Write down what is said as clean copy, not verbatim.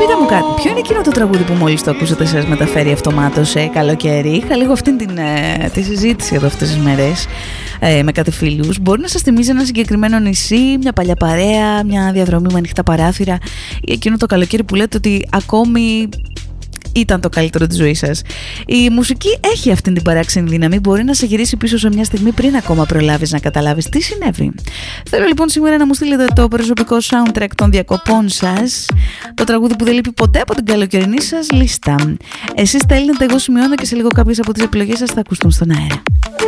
πείτε μου κάτι, ποιο είναι εκείνο το τραγούδι που μόλις το ακούσατε σας μεταφέρει αυτομάτως σε καλοκαίρι? Είχα λίγο αυτή τη συζήτηση εδώ αυτές τις μέρες με κάτι φίλους. Μπορεί να σας θυμίζει ένα συγκεκριμένο νησί, μια παλιά παρέα, μια διαδρομή με ανοιχτά παράθυρα, ή εκείνο το καλοκαίρι που λέτε ότι ακόμη ήταν το καλύτερο της ζωής σας. Η μουσική έχει αυτή την παράξενη δύναμη, μπορεί να σε γυρίσει πίσω σε μια στιγμή πριν ακόμα προλάβεις να καταλάβεις τι συνέβη. Θέλω λοιπόν σήμερα να μου στείλετε το προσωπικό soundtrack των διακοπών σας, το τραγούδι που δεν λείπει ποτέ από την καλοκαιρινή σας λίστα. Εσείς στέλνετε, εγώ σημειώνω και σε λίγο κάποιες από τις επιλογές σας θα ακουστούν στον αέρα.